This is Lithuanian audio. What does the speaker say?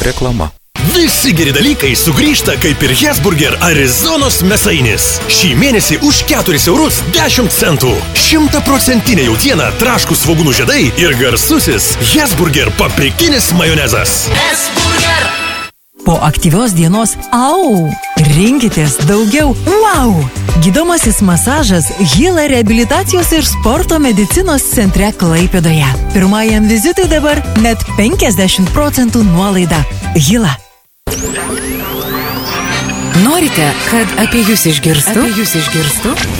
Reklama. Visi geri dalykai sugrįžta kaip ir Hesburger Arizonos mėsainis. Šį mėnesį už 4 eurus 10 centų. 100% jautiena, traškūs svogūnų žiedai ir garsusis Hesburger paprikinis majonezas. Hesburger. Po aktyvios dienos rinkitės daugiau Gydomasis masažas Hila reabilitacijos ir sporto medicinos centre Klaipėdoje. Pirmajam vizitui dabar net 50% nuolaida. Hila. Norite, kad apie jūs išgirstų?